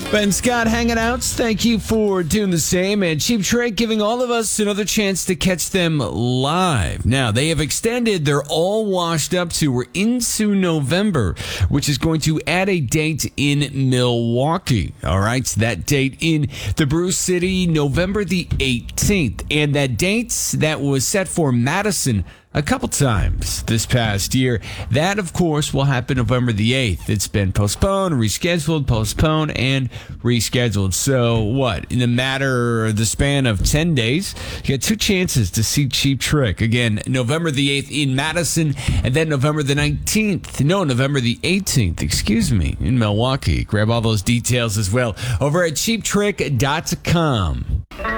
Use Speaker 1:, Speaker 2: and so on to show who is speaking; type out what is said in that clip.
Speaker 1: Ben Scott hanging out. Thank you for doing the same. And Cheap Trick giving all of us another chance to catch them live. Now, they have extended their All Washed Up tour into November, which is going to add a date in Milwaukee. All right, so that date in the Brew City, November the 18th. And that date that was set for Madison a couple times this past year. That, of course, will happen November the 8th. It's been postponed, postponed, and rescheduled. So, what? In the span of 10 days, you got two chances to see Cheap Trick. Again, November the 8th in Madison, and then November the 18th, in Milwaukee. Grab all those details as well over at cheaptrick.com.